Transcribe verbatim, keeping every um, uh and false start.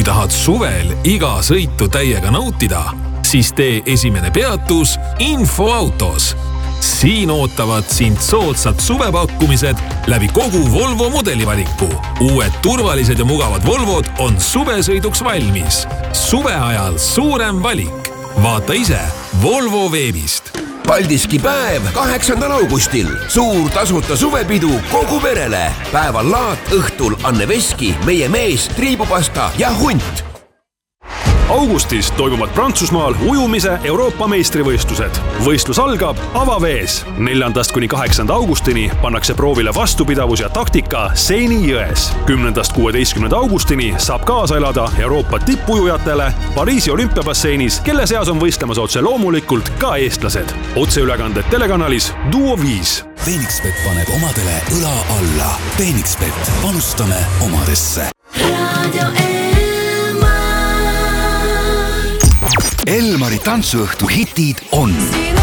tahad suvel iga sõitu täiega nautida, siis tee esimene peatus Infoautos. Siin ootavad sind soodsad suvepakkumised läbi kogu Volvo modelivaliku. Uued turvalised ja mugavad Volvod on suvesõiduks valmis. Suve ajal suurem valik. Vaata ise Volvo veebist. Paldiski päev kaheksandal augustil. Suur tasuta suvepidu kogu perele. Päeval laat, õhtul Anne Veski, meie mees, triibupasta ja hunt. Augustis toimuvad Prantsusmaal ujumise Euroopa meistrivõistlused. Võistlus algab avavees. neljandast kuni kaheksanda augustini pannakse proovile vastupidavus ja taktika Seini jões. kümnendast kuueteistkümnenda augustini saab kaasa elada Euroopa tippujujatele Pariisi olümpiabasseinis, kelle seas on võistlemas otse loomulikult ka eestlased. Otseülekanded telekanalis Duo viis. Phoenixbet paneb omadele õla alla. Phoenixbet, panustame omadesse. Elmari tantsuõhtu hitid on